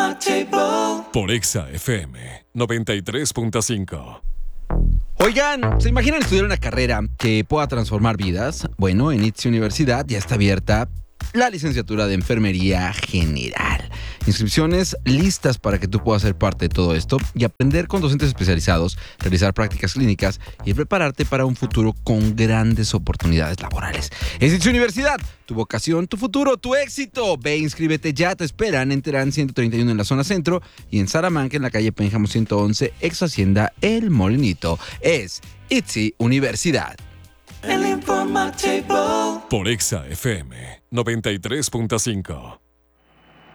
Por Exa FM 93.5. Oigan, ¿se imaginan estudiar una carrera que pueda transformar vidas? Bueno, en ITZY Universidad ya está abierta la licenciatura de Enfermería General. Inscripciones listas para que tú puedas ser parte de todo esto y aprender con docentes especializados, realizar prácticas clínicas y prepararte para un futuro con grandes oportunidades laborales. Es ITZY Universidad, tu vocación, tu futuro, tu éxito. Ve, inscríbete ya, te esperan en Terán 131 en la zona centro y en Salamanca en la calle Pénjamo 111, ex Hacienda El Molinito. Es ITZY Universidad. Por Exa FM 93.5.